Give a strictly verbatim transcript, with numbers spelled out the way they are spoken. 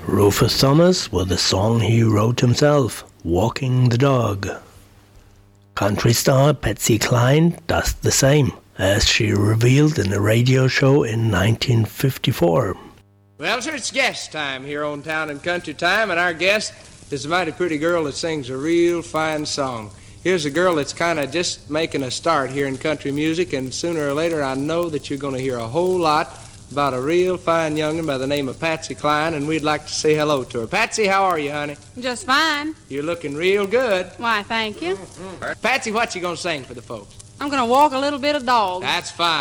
Rufus Thomas with a song he wrote himself, Walking the Dog. Country star Patsy Cline does the same, as she revealed in a radio show in nineteen fifty-four. Well, sir, it's guest time here on Town and Country Time, and our guest is a mighty pretty girl that sings a real fine song. Here's a girl that's kind of just making a start here in country music, and sooner or later I know that you're going to hear a whole lot about a real fine young'un by the name of Patsy Cline, and we'd like to say hello to her. Patsy, how are you, honey? Just fine. You're looking real good. Why, thank you. Mm-hmm. Patsy, what you going to sing for the folks? I'm going to walk a little bit of dog. That's fine.